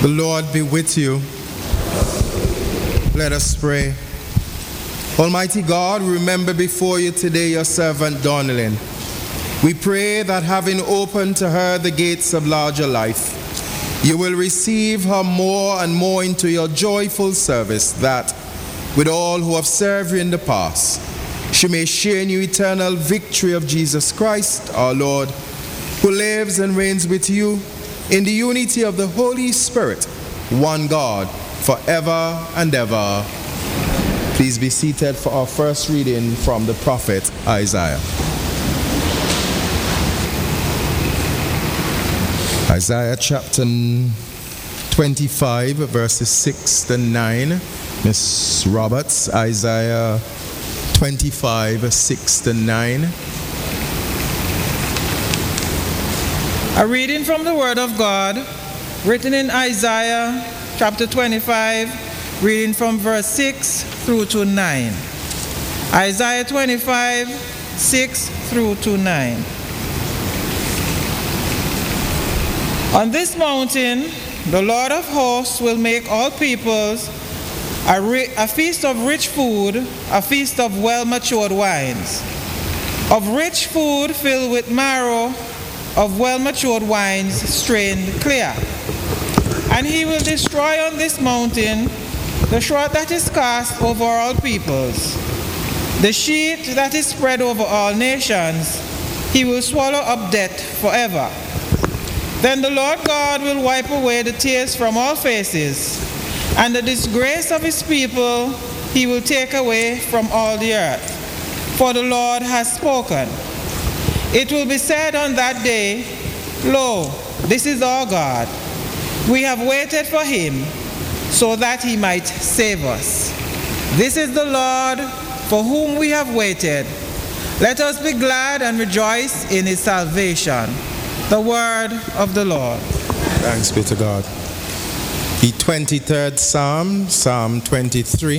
The Lord be with you. Let us pray. Almighty God, we remember before you today your servant Donnelly. We pray that having opened to her the gates of larger life, you will receive her more and more into your joyful service, that with all who have served you in the past, she may share in your eternal victory of Jesus Christ, our Lord, who lives and reigns with you in the unity of the Holy Spirit, one God, forever and ever. Please be seated for our first reading from the prophet Isaiah. Isaiah chapter 25, verses 6 to 9. Miss Roberts, Isaiah 25, 6 to 9. A reading from the Word of God, written in Isaiah chapter 25, reading from verse 6 through to 9. Isaiah 25, 6 through to 9. On this mountain, the Lord of hosts will make all peoples a feast of rich food, a feast of well-matured wines, of rich food filled with marrow, of well-matured wines strained clear. And he will destroy on this mountain the shroud that is cast over all peoples, the sheet that is spread over all nations. He will swallow up death forever. Then the Lord God will wipe away the tears from all faces, and the disgrace of his people he will take away from all the earth. For the Lord has spoken. It will be said on that day, Lo, this is our God. We have waited for him, so that he might save us. This is the Lord, for whom we have waited. Let us be glad and rejoice in his salvation. The word of the Lord. Thanks be to God. The 23rd Psalm, Psalm 23.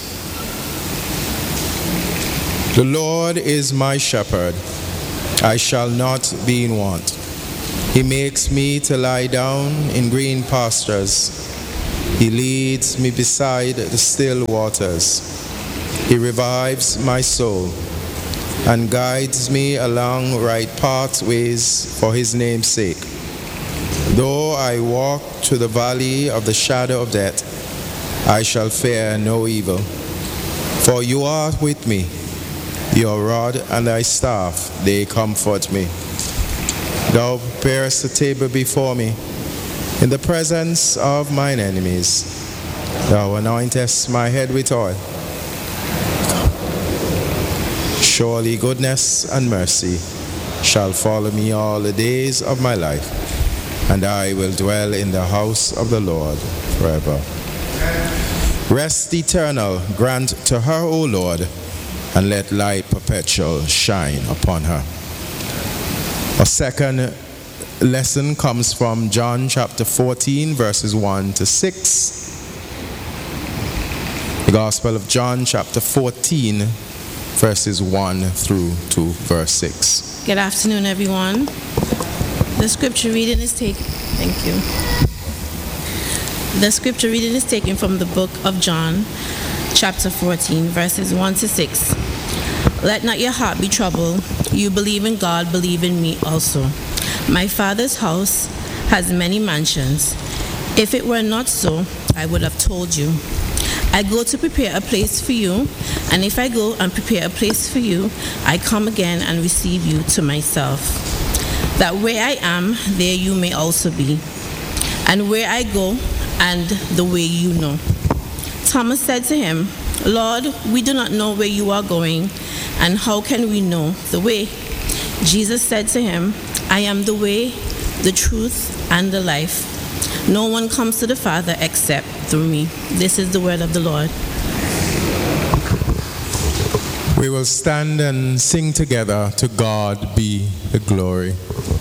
The Lord is my shepherd. I shall not be in want. He makes me to lie down in green pastures. He leads me beside the still waters. He revives my soul and guides me along right pathways for his name's sake. Though I walk through the valley of the shadow of death, I shall fear no evil. For you are with me. Your rod and thy staff, they comfort me. Thou preparest a table before me in the presence of mine enemies. Thou anointest my head with oil. Surely goodness and mercy shall follow me all the days of my life, and I will dwell in the house of the Lord forever. Rest eternal grant to her, O Lord, and let light perpetual shine upon her. Our second lesson comes from John chapter 14, verses 1 to 6. The Gospel of John chapter 14, verses 1 through to verse 6. Good afternoon, everyone. The scripture reading is taken. Thank you. The scripture reading is taken from the book of John, chapter 14, verses 1 to 6. Let not your heart be troubled. You believe in God, believe in me also. My Father's house has many mansions. If it were not so, I would have told you. I go to prepare a place for you, and if I go and prepare a place for you, I come again and receive you to myself, that where I am, there you may also be. And where I go, and the way you know. Thomas said to him, Lord, we do not know where you are going, and how can we know the way? Jesus said to him, I am the way, the truth, and the life. No one comes to the Father except through me. This is the word of the Lord. We will stand and sing together, To God be the glory.